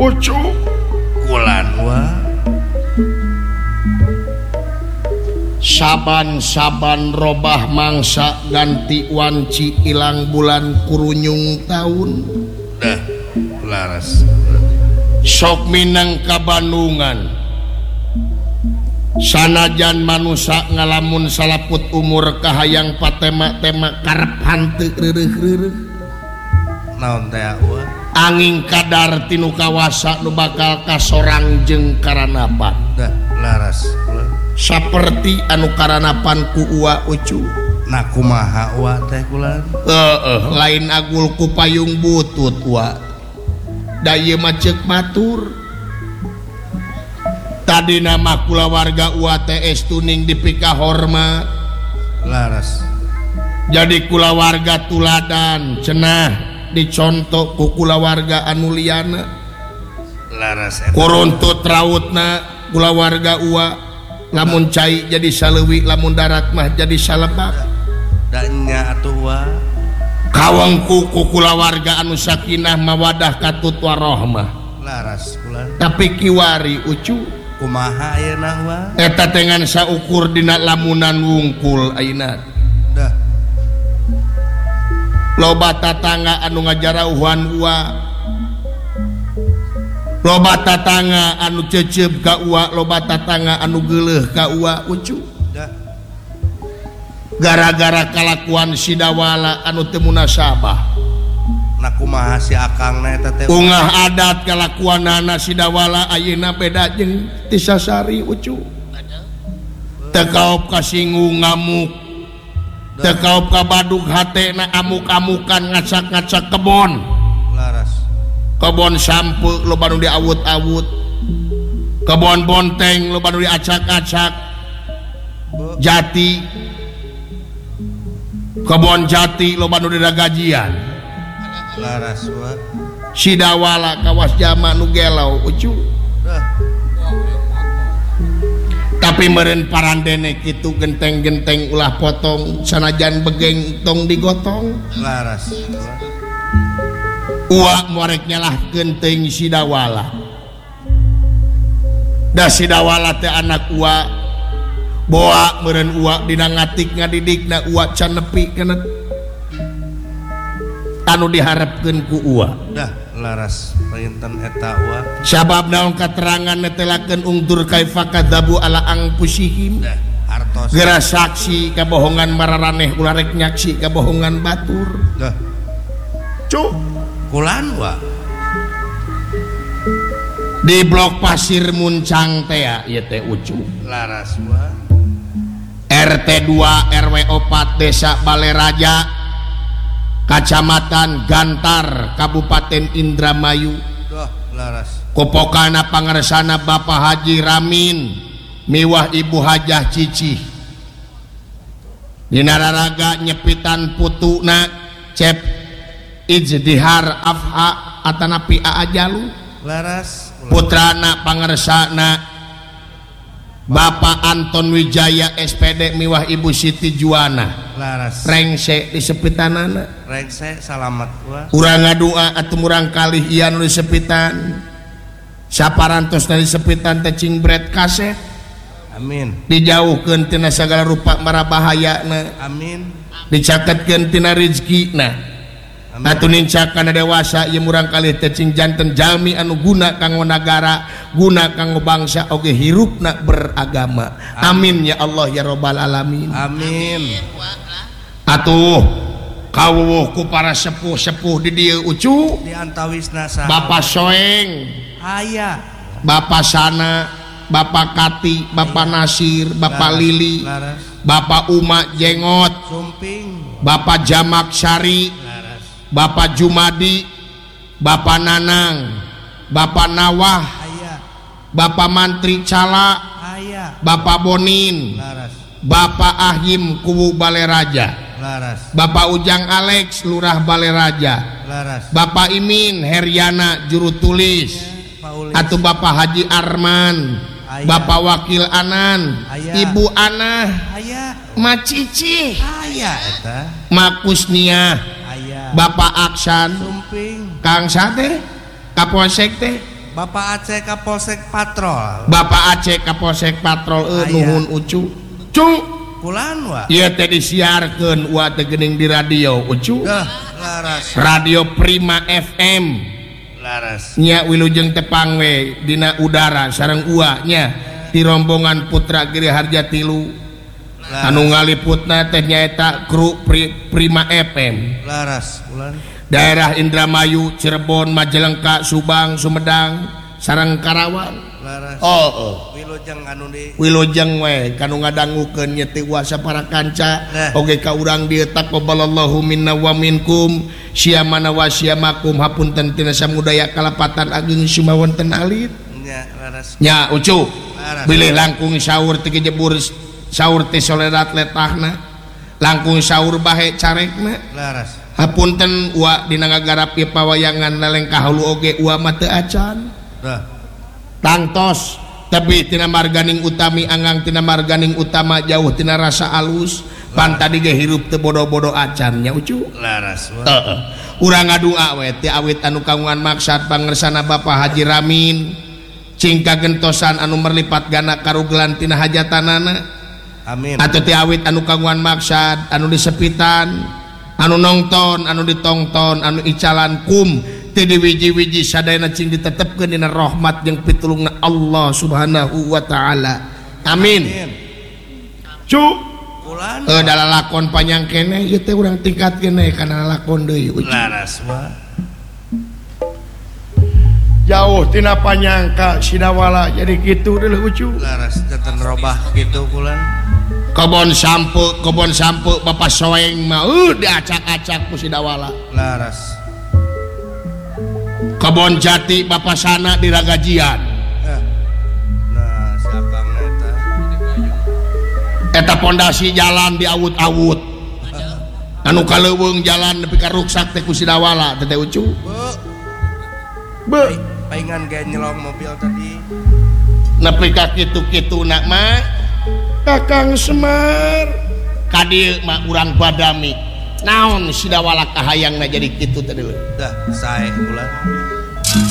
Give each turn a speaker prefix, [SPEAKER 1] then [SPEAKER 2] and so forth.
[SPEAKER 1] Ucu
[SPEAKER 2] kulan
[SPEAKER 1] saban-saban robah mangsa ganti wanci ilang bulan kurunyung tahun
[SPEAKER 2] dah laras
[SPEAKER 1] sok minang ka Bandungan sanajan manusia ngalamun salaput umur kahayang patema-tema karep hanteu reureuh-reureuh
[SPEAKER 2] naon teh
[SPEAKER 1] angin kadar tinu kawasa nu bakal kasorang jeung karanapan
[SPEAKER 2] dah laras
[SPEAKER 1] saperti anu karanapan ku Ucu
[SPEAKER 2] nah kumaha teh kulan
[SPEAKER 1] lain agul ku payung butut da ieu mah ceuk batur tadi nama kulawarga teh estuning dipika hormat
[SPEAKER 2] laras
[SPEAKER 1] jadi kulawarga tuladan cenah dicontoh ku kulawarga anu liana
[SPEAKER 2] laras
[SPEAKER 1] kuruntut rautna kulawarga lamun cai jadi saleuwi lamun darat mah jadi salebak
[SPEAKER 2] danya atuh
[SPEAKER 1] kawengku ku kulawarga anu sakinah mawadah katut warahmah
[SPEAKER 2] laras kulan
[SPEAKER 1] tapi kiwari Ucu
[SPEAKER 2] kumaha ayeuna
[SPEAKER 1] eta tengan saukur dina lamunan wungkul ayeuna
[SPEAKER 2] dah
[SPEAKER 1] loba tatangga anu ngajarauhan loba tatangga anu cecep ka loba tatangga anu geuleuh ka Ucu
[SPEAKER 2] dah
[SPEAKER 1] gara-gara kalakuan si Dawala anu teu munasabah
[SPEAKER 2] nah kumaha si akang na eta teh
[SPEAKER 1] ungah adat kalakuanana si Dawala ayeuna beda jeung Tisasari Ucu teu kaop kasinggung ngamuk teu kaop ka badug hatena amuk-amukan ngacak-ngacak kebon
[SPEAKER 2] laras
[SPEAKER 1] kebon sampe loba nu diawut-awut kebon bonteng loba nu diacak-acak jati kebon jati loba nu diragajian
[SPEAKER 2] laras
[SPEAKER 1] si Dawala kawas jama nu gelau Ucu tapi meureun parandene kitu genteng-genteng ulah potong sanajan begeng tong digotong
[SPEAKER 2] laras
[SPEAKER 1] muarek nyalahkeun teuing si Dawala da si Dawala teh anak boa meureun dina ngatik ngadidikna can nepi kana anu diharapkeun ku
[SPEAKER 2] dah laras painten eta
[SPEAKER 1] sabab naon katerangan netelakeun ungtur kaifa kadzabu ala angpusihim
[SPEAKER 2] dah hartos
[SPEAKER 1] geura saksi kabohongan mararaneh ulah rek nyaksi kabohongan batur
[SPEAKER 2] dah
[SPEAKER 1] cuk
[SPEAKER 2] kulan
[SPEAKER 1] di blok Pasir Muncang teh ieu teh Ucu
[SPEAKER 2] laras
[SPEAKER 1] RT 2 RW 4 Desa Baleraja Kacamatan Gantar Kabupaten Indramayu
[SPEAKER 2] laras
[SPEAKER 1] kopokana pangaresana Bapak Haji Ramin miwah Ibu Hajah Cici dina raraga nyepitan putuna cep Ijdihar Afha atanapi Aajalu
[SPEAKER 2] laras
[SPEAKER 1] putrana pangaresana Bapak Anton Wijaya SPD miwah Ibu Siti Juwana
[SPEAKER 2] laras
[SPEAKER 1] rengse disepitanana
[SPEAKER 2] rengse salamet
[SPEAKER 1] urang ngadua atuh murang kalih ieu nu disepitan saparantosna disepitan teh cingbret kaset
[SPEAKER 2] amin
[SPEAKER 1] dijauhkeun tina sagala rupa marabahayana
[SPEAKER 2] amin
[SPEAKER 1] dicatetkeun tina rezekina atuh nincakan dewasa ieu murang kalih teh cing janten jalmi anu guna kanggo nagara guna kanggo bangsa oge hirupna beragama amin ya Allah ya rabbal alamin
[SPEAKER 2] amin
[SPEAKER 1] atuh kawuh ku para sepuh-sepuh di dieu Ucu
[SPEAKER 2] di antawisna
[SPEAKER 1] Bapak Soeng
[SPEAKER 2] aya
[SPEAKER 1] Bapak Sana Bapak Kati Bapak Nasir Bapak Lili Bapak Uma Jengot
[SPEAKER 2] Sumping
[SPEAKER 1] Bapak Jamak Sari Bapak Jumadi Bapak Nanang Bapak Nawah Bapak Mantri Cala Bapak Bonin Bapak Ahim Kuwu Baleraja Bapak Ujang Alex Lurah Baleraja Bapak Imin Heriana Juru Tulis atau Bapak Haji Arman Bapak Wakil Anan Ibu Ana Macici Makusnia Bapak Aksan Kang Sate Kapolsek teh
[SPEAKER 2] Bapak Aceh Kapolsek Patrol.
[SPEAKER 1] Bapak Aceh Kapolsek Patrol nuhun ucu. Cu.
[SPEAKER 2] Kulan wa.
[SPEAKER 1] Ieu teh disiarkeun wa teh geuning di radio ucu.
[SPEAKER 2] Laras.
[SPEAKER 1] Radio Prima FM.
[SPEAKER 2] Laras.
[SPEAKER 1] Nya wilujeng tepang we dina udara sareng ua nya di rombongan Putra Giri Harja Tilu. Anu ngaliputna teh nyaeta kru Prima FM.
[SPEAKER 2] Laras. Kulan.
[SPEAKER 1] Daerah Indramayu, Cirebon, Majalengka, Subang, Sumedang, sareng Karawang.
[SPEAKER 2] Laras. Wilujeng anu di
[SPEAKER 1] Wilujeng we kanu ngadangukeun nyeti wasa para kanca oge ka urang dieu taqabbalallahu minna wa minkum syamana wa syamakum hapunten tina samudaya kalapatan ageng sumawonten alit
[SPEAKER 2] nya laras
[SPEAKER 1] nya ucu bilih langkung saur teu jebur saur teh soledat letahna langkung saur bahe carekna
[SPEAKER 2] laras
[SPEAKER 1] hapunten wa dina ngagarap ieu pawayangan laleng kahulu oge wa mah teu acan tangtos tapi tina marganing utami anggang tina marganing utama jauh tina rasa alus pan tadi ge hirup teu bodo-bodo acan nya ucu
[SPEAKER 2] laras
[SPEAKER 1] urang ngadua we ti awit anu kagungan maksad pangersana Bapak Haji Ramin cingka gentosan anu merlipat gana karugelan tina hajatanana
[SPEAKER 2] amin
[SPEAKER 1] atuh ti awit anu kagungan maksad anu disepitan anu nongton anu ditongton anu icalan kum teu diwiji-wiji sadayana cing ditetepkeun dina rahmat jeung pitulungna Allah Subhanahu wa taala. Amin. Cu
[SPEAKER 2] kulan
[SPEAKER 1] dalalakon panjang keneh ieu teh urang tingkatkeun kana lalakon deui.
[SPEAKER 2] Laras wa.
[SPEAKER 1] Jauh tina panyangka sidawala jadi kitu deuleuh ucu.
[SPEAKER 2] Laras janten robah kitu kulan.
[SPEAKER 1] Kebon sampe Bapak Soeng mah diacak-acak ku sidawala.
[SPEAKER 2] Laras.
[SPEAKER 1] Kebon Jati Bapak Sana di Ragajian.
[SPEAKER 2] Nah, si Akang
[SPEAKER 1] eta pondasi jalan di awut-awut. Anu kaleuweung jalan nepi ka ruksak teh ku sidawala teh ucu.
[SPEAKER 2] Paingan ge nyelong mobil tadi.
[SPEAKER 1] Nepi ka kitu-kituna mah Kakang Semar ka dieu mah urang badami. Naon sidawala kahayangna jadi kitu teh deuleu.
[SPEAKER 2] Dah sae kulan.